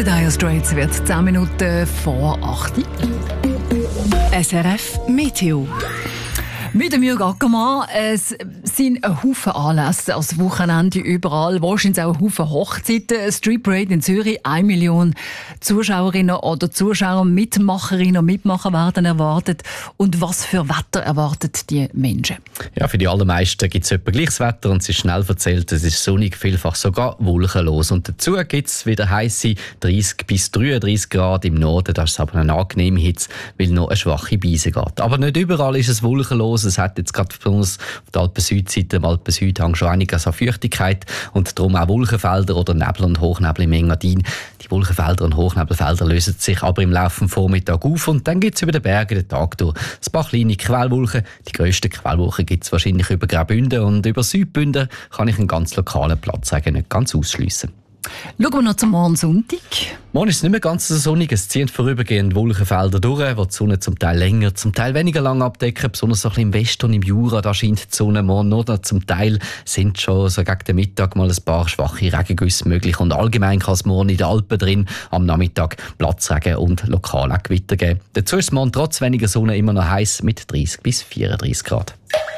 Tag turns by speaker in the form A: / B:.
A: The Dire Straits wird 10 Minuten vor 8 Uhr. SRF Meteo. Mit dem Jürg Ackermann, es sind ein Haufen Anlässe, das Wochenende überall, wahrscheinlich auch ein Haufen Hochzeiten. Street Parade in Zürich, 1 Million Zuschauerinnen oder Zuschauer, Mitmacherinnen und Mitmacher werden erwartet. Und was für Wetter erwartet die Menschen?
B: Ja, für die allermeisten gibt es etwa gleiches Wetter und es ist schnell erzählt, es ist sonnig, vielfach sogar wolkenlos. Und dazu gibt es wieder heisse 30 bis 33 Grad im Norden, das ist aber eine angenehme Hitze, weil noch eine schwache Brise geht. Aber nicht überall ist es wolkenlos. Es hat jetzt gerade bei uns auf der Alpen-Südseite, im Alpen-Südhang schon einiges an Feuchtigkeit und darum auch Wolkenfelder oder Nebel und Hochnebel im Engadin. Die Wolkenfelder und Hochnebelfelder lösen sich aber im Laufe des Vormittags auf und dann gibt es über den Bergen den Tag durch ein paar kleine Quellwolken. Die grössten Quellwolken gibt es wahrscheinlich über Graubünden und über Südbünden kann ich einen ganz lokalen Platzregen nicht ganz ausschliessen.
A: Schauen wir noch zum Morgen Sonntag.
B: Morgen ist es nicht mehr ganz so sonnig. Es ziehen vorübergehend Wolkenfelder durch, wo die Sonne zum Teil länger, zum Teil weniger lang abdecken. Besonders so ein bisschen im Westen und im Jura, da scheint die Sonne morgen noch. Zum Teil sind schon so gegen den Mittag mal ein paar schwache Regengüsse möglich. Und allgemein kann es morgen in den Alpen drin am Nachmittag Platzregen und lokal auch Gewitter geben. Dazu ist es morgen trotz weniger Sonne immer noch heiß mit 30 bis 34 Grad.